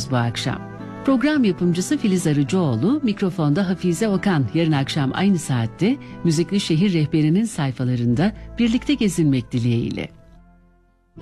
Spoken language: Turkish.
bu akşam. Program yapımcısı Filiz Arıcıoğlu, mikrofonda Hafize Okan. Yarın akşam aynı saatte Müzikli Şehir Rehberi'nin sayfalarında birlikte gezinmek dileğiyle.